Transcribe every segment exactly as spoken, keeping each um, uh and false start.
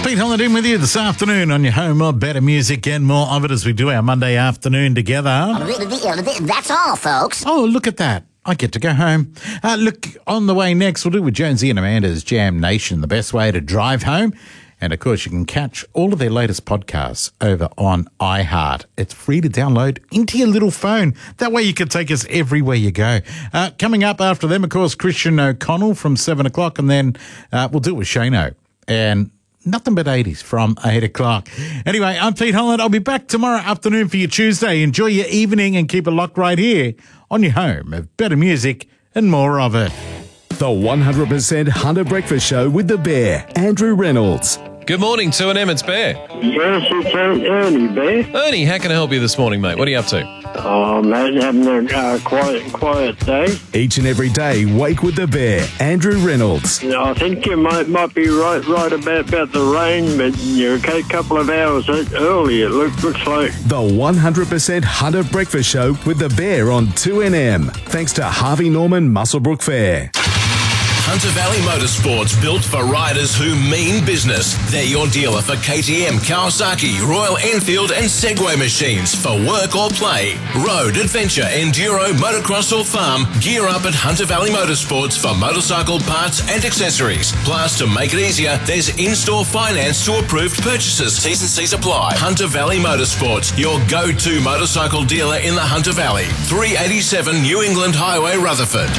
Pete Holland with you this afternoon on your home of better music and more of it as we do our Monday afternoon together. That's all, folks. Oh, look at that. I get to go home. Uh, look, on the way next, we'll do with Jonesy and Amanda's Jam Nation, the best way to drive home. And, of course, you can catch all of their latest podcasts over on iHeart. It's free to download into your little phone. That way you can take us everywhere you go. Uh, coming up after them, of course, Christian O'Connell from seven o'clock. And then uh, we'll do it with Shano. And nothing but eighties from eight o'clock. Anyway, I'm Pete Holland. I'll be back tomorrow afternoon for your Tuesday. Enjoy your evening and keep it locked right here on your home of better music and more of it. The one hundred percent Hunter Breakfast Show with the Bear, Andrew Reynolds. Good morning, two and M, it's Bear. Yes, it's Ernie, Bear. Ernie, how can I help you this morning, mate? What are you up to? Oh, man, having a uh, quiet, quiet day. Each and every day, wake with the Bear, Andrew Reynolds. I think you might might be right right about, about the rain, but you're a couple of hours early, it look, looks like. The one hundred percent Hunter Breakfast Show with the Bear on two N M. Thanks to Harvey Norman Muswellbrook Fair. Hunter Valley Motorsports, built for riders who mean business. They're your dealer for K T M, Kawasaki, Royal Enfield and Segway machines for work or play. Road, adventure, enduro, motocross or farm, gear up at Hunter Valley Motorsports for motorcycle parts and accessories. Plus, to make it easier, there's in-store finance to approved purchases. T's and C's apply. Hunter Valley Motorsports, your go-to motorcycle dealer in the Hunter Valley. three eighty-seven New England Highway, Rutherford.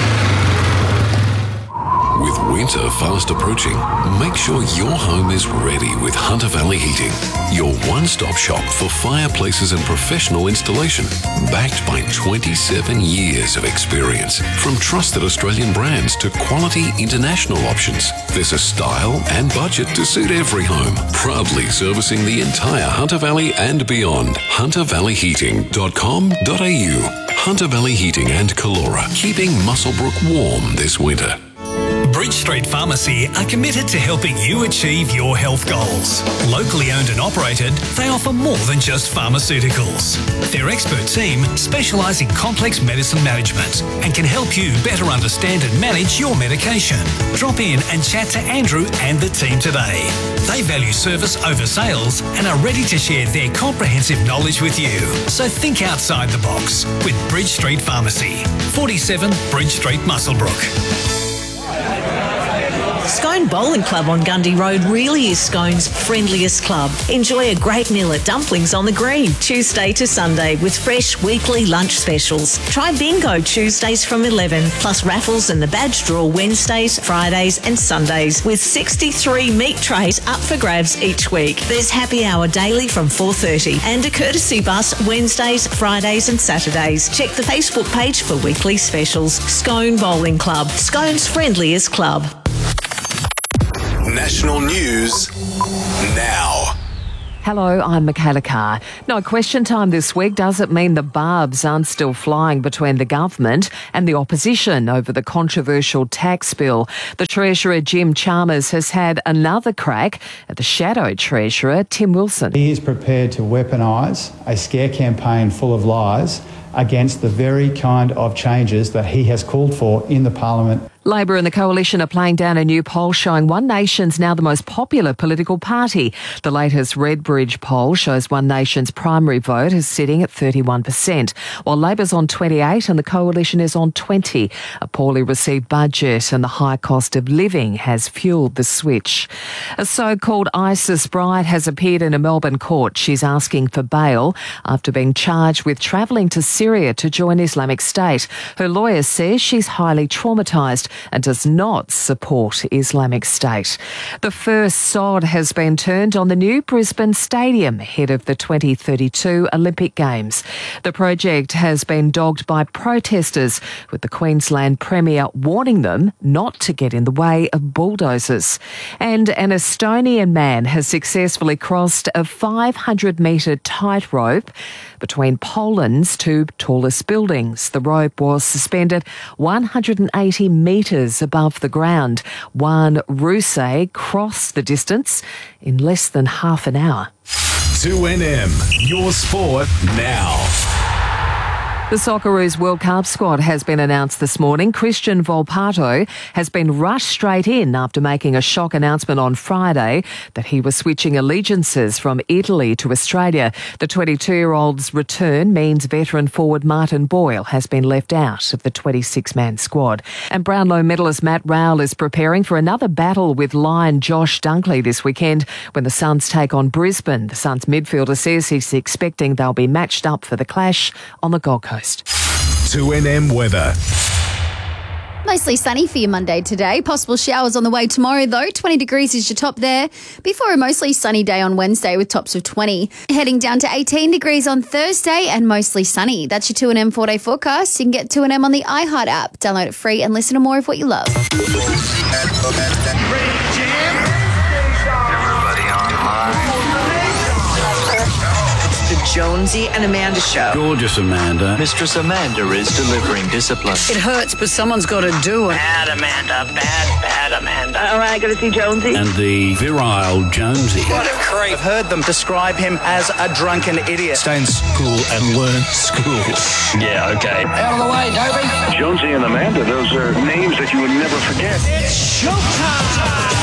With winter fast approaching, make sure your home is ready with Hunter Valley Heating, your one-stop shop for fireplaces and professional installation, backed by twenty-seven years of experience. From trusted Australian brands to quality international options, there's a style and budget to suit every home. Proudly servicing the entire Hunter Valley and beyond. hunter valley heating dot com dot a u. Hunter Valley Heating and Calora, keeping Muswellbrook warm this winter. Bridge Street Pharmacy are committed to helping you achieve your health goals. Locally owned and operated, they offer more than just pharmaceuticals. Their expert team specialise in complex medicine management and can help you better understand and manage your medication. Drop in and chat to Andrew and the team today. They value service over sales and are ready to share their comprehensive knowledge with you. So think outside the box with Bridge Street Pharmacy, forty-seven Bridge Street, Muswellbrook. Scone Bowling Club on Gundy Road really is Scone's friendliest club. Enjoy a great meal at Dumplings on the Green, Tuesday to Sunday, with fresh weekly lunch specials. Try bingo Tuesdays from eleven, plus raffles and the badge draw Wednesdays, Fridays and Sundays, with sixty-three meat trays up for grabs each week. There's happy hour daily from four thirty and a courtesy bus Wednesdays, Fridays and Saturdays. Check the Facebook page for weekly specials. Scone Bowling Club, Scone's friendliest club. National news now. Hello, I'm Michaela Carr. No, question time this week. Does it mean the barbs aren't still flying between the government and the opposition over the controversial tax bill? The Treasurer, Jim Chalmers, has had another crack at the shadow Treasurer, Tim Wilson. He is prepared to weaponise a scare campaign full of lies against the very kind of changes that he has called for in the Parliament. Labor and the Coalition are playing down a new poll showing One Nation's now the most popular political party. The latest Redbridge poll shows One Nation's primary vote is sitting at thirty-one percent, while Labor's on twenty-eight and the Coalition is on twenty. A poorly received budget and the high cost of living has fuelled the switch. A so-called ISIS bride has appeared in a Melbourne court. She's asking for bail after being charged with travelling to Syria to join Islamic State. Her lawyer says she's highly traumatised and does not support Islamic State. The first sod has been turned on the new Brisbane Stadium ahead of the twenty thirty-two Olympic Games. The project has been dogged by protesters, with the Queensland Premier warning them not to get in the way of bulldozers. And an Estonian man has successfully crossed a five hundred metre tightrope between Poland's two tallest buildings. The rope was suspended one hundred eighty metres above the ground. Juan Ruse crossed the distance in less than half an hour. two N M, your sport now. The Socceroos World Cup squad has been announced this morning. Christian Volpato has been rushed straight in after making a shock announcement on Friday that he was switching allegiances from Italy to Australia. The twenty-two-year-old's return means veteran forward Martin Boyle has been left out of the twenty-six man squad. And Brownlow medalist Matt Rowell is preparing for another battle with Lion Josh Dunkley this weekend when the Suns take on Brisbane. The Suns midfielder says he's expecting they'll be matched up for the clash on the Gold Coast. two N M weather. Mostly sunny for your Monday today. Possible showers on the way tomorrow, though. twenty degrees is your top there. Before a mostly sunny day on Wednesday with tops of twenty. Heading down to eighteen degrees on Thursday and mostly sunny. That's your two N M four-day forecast. You can get two N M on the iHeart app. Download it free and listen to more of what you love. The Jonesy and Amanda Show. Gorgeous Amanda. Mistress Amanda is delivering discipline. It hurts, but someone's got to do it. Bad Amanda, bad, bad Amanda. All right, got to see Jonesy. And the virile Jonesy. What a creep. I've heard them describe him as a drunken idiot. Stay in school and learn school. Yeah, okay. Out of the way, Dobie. Jonesy and Amanda, those are names that you would never forget. It's showtime.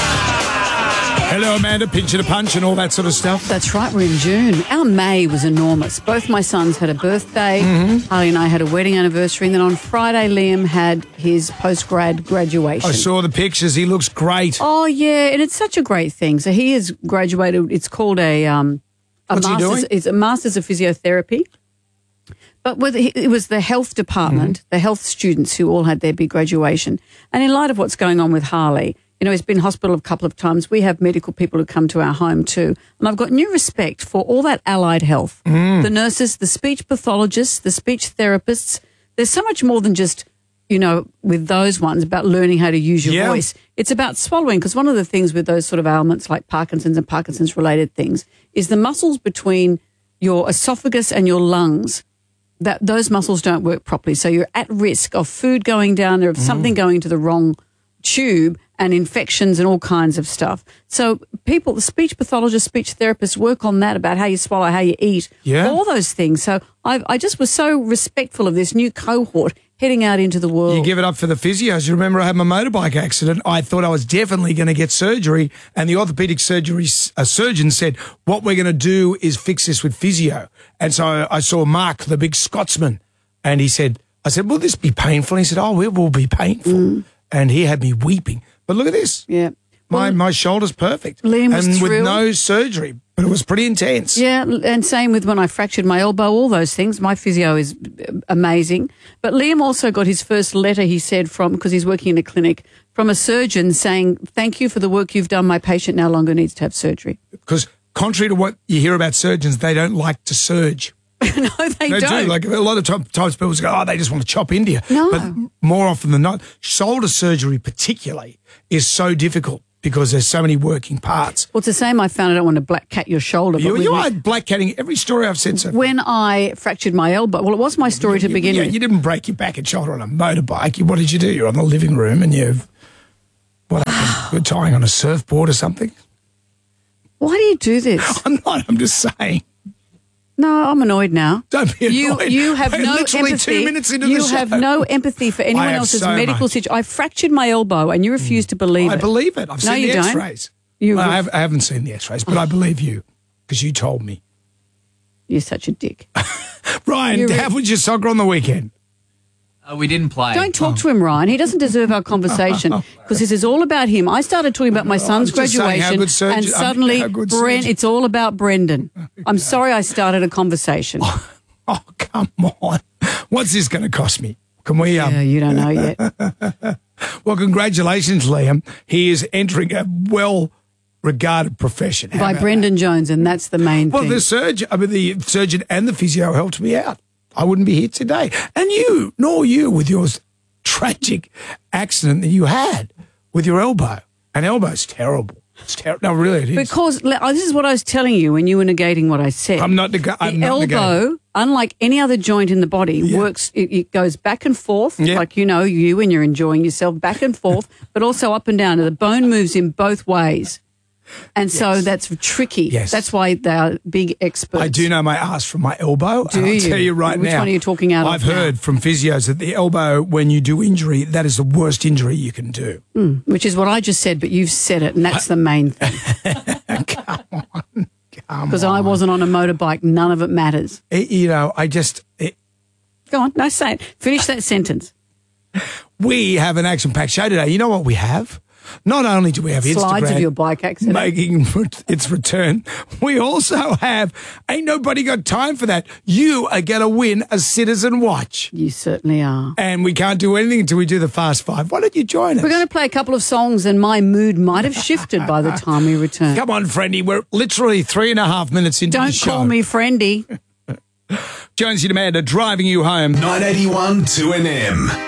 Hello, Amanda, pinch and a punch and all that sort of stuff. That's right, we're in June. Our May was enormous. Both my sons had a birthday. Mm-hmm. Harley and I had a wedding anniversary. And then on Friday, Liam had his post-grad graduation. I saw the pictures. He looks great. Oh, yeah, and it's such a great thing. So he has graduated. It's called a, um, a What's master's. he doing? It's a master's of physiotherapy. But with, it was the health department, mm-hmm. the health students who all had their big graduation. And in light of what's going on with Harley, you know, he's been in hospital a couple of times. We have medical people who come to our home too. And I've got new respect for all that allied health. Mm. The nurses, the speech pathologists, the speech therapists. There's so much more than just, you know, with those ones about learning how to use your Yeah. voice. It's about swallowing, because one of the things with those sort of ailments like Parkinson's and Parkinson's related things is the muscles between your esophagus and your lungs, that those muscles don't work properly. So you're at risk of food going down there, of mm. something going to the wrong tube, and infections and all kinds of stuff. So people, the speech pathologists, speech therapists work on that, about how you swallow, how you eat, Yeah. all those things. So I, I just was so respectful of this new cohort heading out into the world. You give it up for the physios. You remember I had my motorbike accident. I thought I was definitely going to get surgery, and the orthopedic surgery a surgeon said, what we're going to do is fix this with physio. And so I saw Mark, the big Scotsman, and he said, I said, will this be painful? And he said, oh, it will be painful. Mm. And he had me weeping. But look at this. Yeah. My my shoulder's perfect. Liam was and thrilled. with no surgery, but it was pretty intense. Yeah, and same with when I fractured my elbow, all those things. My physio is amazing. But Liam also got his first letter, he said, from, because he's working in a clinic, from a surgeon saying, thank you for the work you've done. My patient no longer needs to have surgery. Because contrary to what you hear about surgeons, they don't like to surge. no, they, they don't. do. Like a lot of time, times people go, oh, they just want to chop into you. No. But more often than not, shoulder surgery particularly is so difficult because there's so many working parts. Well, it's the same. I found I don't want to black cat your shoulder. You, but you with are black catting every story I've said so far. When I fractured my elbow, well, it was my story to you, begin yeah, with. You didn't break your back and shoulder on a motorbike. You, what did you do? You're on the living room and you've, what happened? You're tying on a surfboard or something? Why do you do this? I'm not. I'm just saying. No, I'm annoyed now. Don't be annoyed. You, you have We're no literally empathy. two minutes into you the show. have no empathy for anyone I have else's so medical much. situation. I fractured my elbow, and you refuse to believe I it. believe it. I've no, seen you the don't. X-rays. You Well, I, ref- have, I haven't seen the X-rays, but I believe you because you told me. You're such a dick. Ryan, You're how re- was your soccer on the weekend? Uh, we didn't play. Don't talk to him, Ryan. He doesn't deserve our conversation because this is all about him. I started talking about my son's just saying how graduation, good surgeon- and I mean, suddenly, how good Bren, surgeon- it's all about Brendan. I'm sorry I started a conversation. Oh, come on. What's this going to cost me? Can we... Um... Yeah, you don't know yet. Well, congratulations, Liam. He is entering a well-regarded profession. How By about Brendan Jones, and that's the main Well, thing. the surgeon, I mean, the surgeon and the physio helped me out. I wouldn't be here today. And you, nor you, with your tragic accident that you had with your elbow. An elbow's terrible. It's terrible. No, really, it is. Because le- oh, this is what I was telling you when you were negating what I said. I'm not. Neg- the I'm not elbow, negating. unlike any other joint in the body, Yeah. works. It, it goes back and forth, Yeah. like you know, you and you're enjoying yourself, back and forth, but also up and down. And the bone moves in both ways. And so that's tricky. Yes. That's why they are big experts. I do know my ass from my elbow. Do and I'll you? tell you right Which now. one are you talking out of I've now? heard from physios that the elbow, when you do injury, that is the worst injury you can do. Mm, which is what I just said, but you've said it, and that's the main thing. Come on. Because I wasn't on a motorbike, none of it matters. It, you know, I just... It, Go on, no, say it. Finish that sentence. we have an action-packed show today. You know what we have? Not only do we have Slides Instagram of your bike accident. making its return, we also have Ain't Nobody Got Time for That. You are going to win a Citizen watch. You certainly are. And we can't do anything until we do the Fast Five. Why don't you join us? We're going to play a couple of songs, and my mood might have shifted by the time we return. Come on, friendy. We're literally three and a half minutes into the Don't show. call me friendy. Jonesy and Amanda driving you home. nine eighty-one two N M.